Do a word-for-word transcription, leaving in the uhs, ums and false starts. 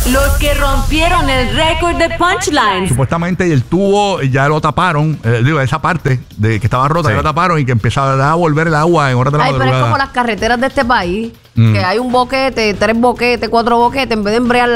Los que rompieron el récord de punchlines. Supuestamente el tubo ya lo taparon, eh, digo, esa parte de que estaba rota, Sí. ya lo taparon y que empezaba a volver el agua en horas de la Ay, pero es madrugada. como las carreteras de este país, Mm. que hay un boquete, tres boquetes, cuatro boquetes, en vez de embrear